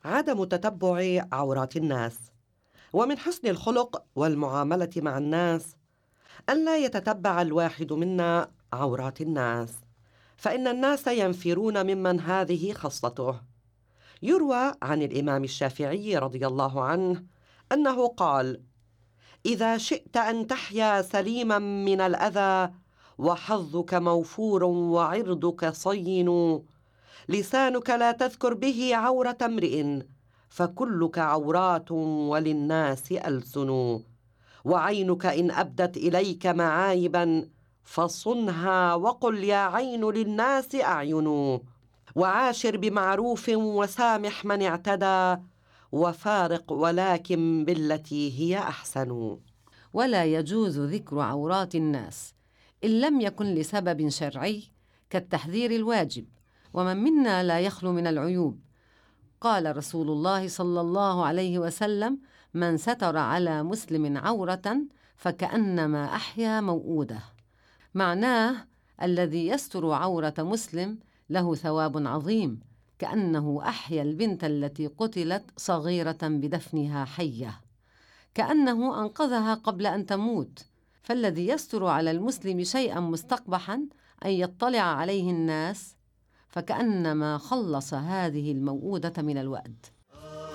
عدم تتبع عورات الناس. ومن حسن الخلق والمعاملة مع الناس أن لا يتتبع الواحد منا عورات الناس، فإن الناس ينفرون ممن هذه خصلته. يروى عن الإمام الشافعي رضي الله عنه أنه قال: إذا شئت أن تحيا سليما من الأذى وحظك موفور وعرضك صين، لسانك لا تذكر به عورة امرئ، فكلك عورات وللناس ألسن. وعينك إن أبدت إليك معايبا فصنها وقل يا عين للناس أعين. وعاشر بمعروف وسامح من اعتدى، وفارق ولكن بالتي هي أحسن. ولا يجوز ذكر عورات الناس إن لم يكن لسبب شرعي كالتحذير الواجب، ومن منا لا يخلو من العيوب. قال رسول الله صلى الله عليه وسلم: من ستر على مسلم عورة فكأنما أحيا موؤودة. معناه الذي يستر عورة مسلم له ثواب عظيم، كأنه أحيا البنت التي قتلت صغيرة بدفنها حية، كأنه أنقذها قبل أن تموت. فالذي يستر على المسلم شيئا مستقبحا أن يطلع عليه الناس فكأنما خلص هذه الموؤودة من الوأد.